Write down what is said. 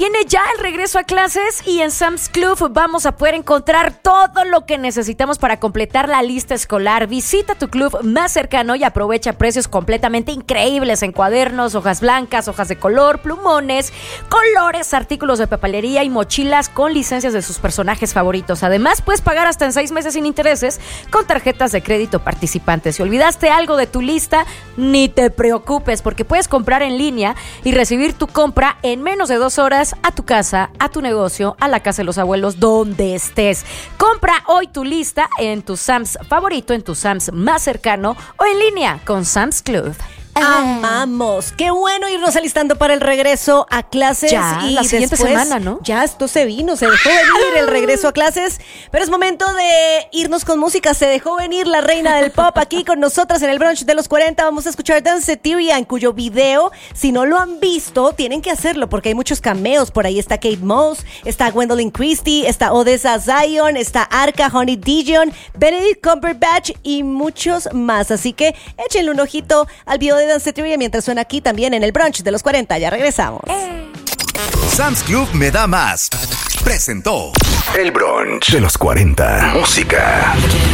Viene ya el regreso a clases y en Sam's Club vamos a poder encontrar todo lo que necesitamos para completar la lista escolar. Visita tu club más cercano y aprovecha precios completamente increíbles en cuadernos, hojas blancas, hojas de color, plumones, colores, artículos de papelería y mochilas con licencias de sus personajes favoritos. Además, puedes pagar hasta en 6 meses sin intereses con tarjetas de crédito participantes. Si olvidaste algo de tu lista, ni te preocupes, porque puedes comprar en línea y recibir tu compra en menos de 2 horas a tu casa, a tu negocio, a la casa de los abuelos, donde estés. Compra hoy tu lista en tu Sam's favorito, en tu Sam's más cercano o en línea con Sam's Club. Amamos. Qué bueno irnos alistando para el regreso a clases. Ya, y la siguiente semana, ¿no? Ya esto se dejó venir el regreso a clases. Pero es momento de irnos con música. Se dejó venir la reina del pop aquí con nosotras en el brunch de los 40. Vamos a escuchar Danceteria, en cuyo video, si no lo han visto, tienen que hacerlo porque hay muchos cameos. Por ahí está Kate Moss, está Gwendolyn Christie, está Odessa Zion, está Arca, Honey Dijon, Benedict Cumberbatch y muchos más. Así que échenle un ojito al video de Danceteria mientras suena aquí también en el brunch de los 40. Ya regresamos. Sam's Club me da más. Presentó el brunch de los 40. Música.